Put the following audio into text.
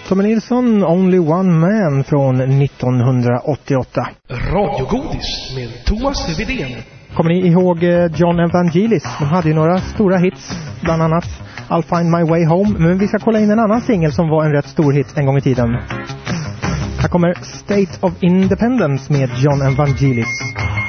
Tommy Nilsson, Only One Man från 1988. Radiogodis med Thomas Widén. Kommer ni ihåg John Evangelis? De hade ju några stora hits, bland annat I'll Find My Way Home. Men vi ska kolla in en annan singel som var en rätt stor hit en gång i tiden. Här kommer State of Independence med John Evangelis.